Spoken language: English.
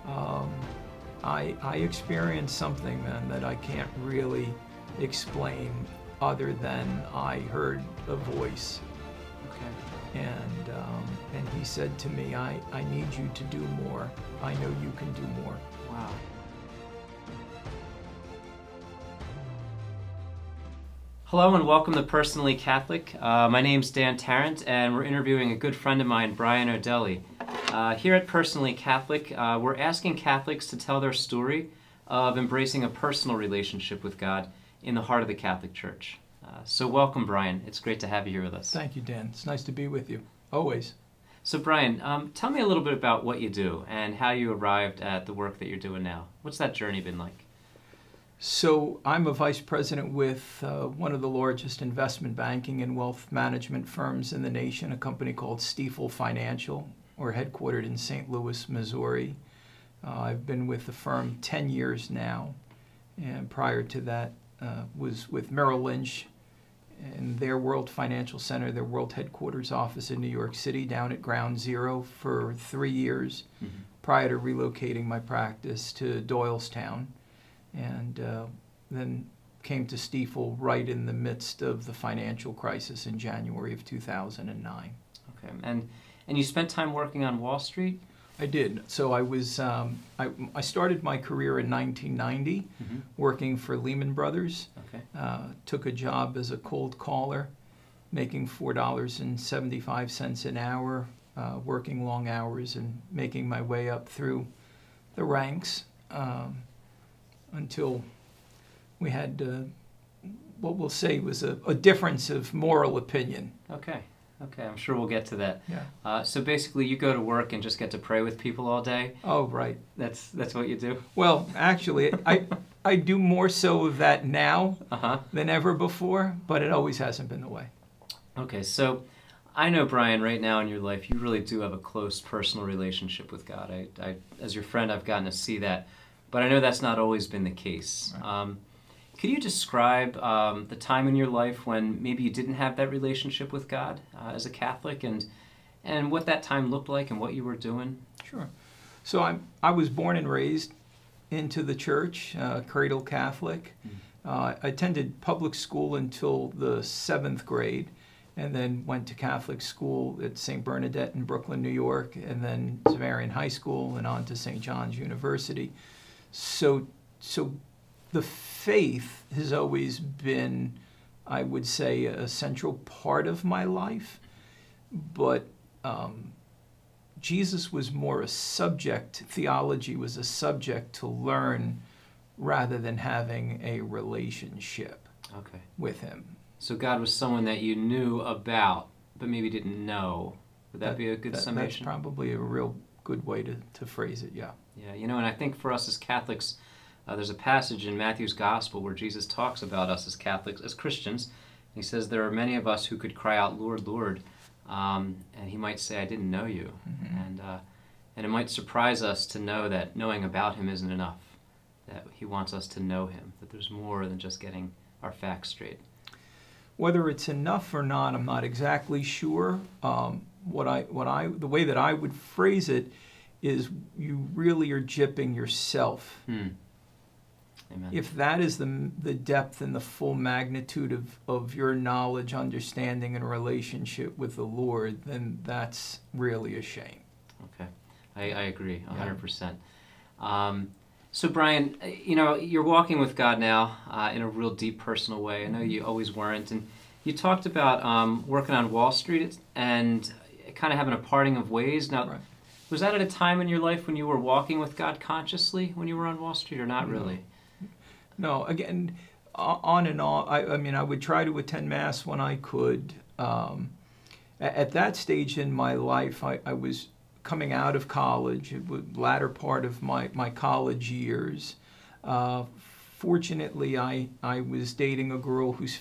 um, I experienced something, man, that I can't really explain other than I heard a voice. Okay. And he said to me, I need you to do more. I know you can do more. Wow. Hello and welcome to Personally Catholic. My name's Dan Tarrant and we're interviewing a good friend of mine, Brian O'Delly. Here at Personally Catholic, we're asking Catholics to tell their story of embracing a personal relationship with God in the heart of the Catholic Church. So welcome, Brian. It's great to have you here with us. Thank you, Dan. It's nice to be with you, always. So Brian, tell me a little bit about what you do and how you arrived at the work that you're doing now. What's that journey been like? So I'm a vice president with one of the largest investment banking and wealth management firms in the nation, a company called Stifel Financial. We're headquartered in St. Louis, Missouri. I've been with the firm 10 years now, and prior to that was with Merrill Lynch in their World Financial Center, their world headquarters office in New York City, down at Ground Zero for 3 years, prior to relocating my practice to Doylestown. And then came to Stifel right in the midst of the financial crisis in January of 2009. Okay, and you spent time working on Wall Street? I did. So I was I started my career in 1990 working for Lehman Brothers. Okay. Took a job as a cold caller, making $4.75 an hour, working long hours and making my way up through the ranks. Until we had what we'll say was a difference of moral opinion. Okay, I'm sure we'll get to that. Yeah. So basically you go to work and just get to pray with people all day? Oh, right. That's what you do? Well, actually, I do more so of that now than ever before, but it always hasn't been the way. Okay, so I know, Brian, right now in your life, you really do have a close personal relationship with God. I as your friend, I've gotten to see that. But I know that's not always been the case. Right. Could you describe the time in your life when maybe you didn't have that relationship with God as a Catholic, and what that time looked like and what you were doing? Sure. So I was born and raised into the church, cradle Catholic. I attended public school until the 7th grade, and then went to Catholic school at St. Bernadette in Brooklyn, New York, and then Xaverian High School, and on to St. John's University. So the faith has always been, I would say, a central part of my life, but Jesus was more a subject, theology was a subject to learn rather than having a relationship with him. So God was someone that you knew about, but maybe didn't know. Would that be a good summation? That's probably a real good way to phrase it, yeah. Yeah, you know, and I think for us as Catholics, there's a passage in Matthew's Gospel where Jesus talks about us as Catholics, as Christians. He says there are many of us who could cry out, Lord, Lord, and he might say, I didn't know you. And it might surprise us to know that knowing about him isn't enough, that he wants us to know him, that there's more than just getting our facts straight. Whether it's enough or not, I'm not exactly sure. The way that I would phrase it is you really are gypping yourself. Amen. If that is the depth and the full magnitude of your knowledge, understanding, and relationship with the Lord, then that's really a shame. Okay, I agree 100%. So Brian, you know, you're walking with God now in a real deep personal way. I know you always weren't. And you talked about working on Wall Street and kind of having a parting of ways. Now, was that at a time in your life when you were walking with God consciously when you were on Wall Street, or not really? No, again, on and on. I mean, I would try to attend Mass when I could. At that stage in my life, I was coming out of college, it was the latter part of my college years. Fortunately, I was dating a girl whose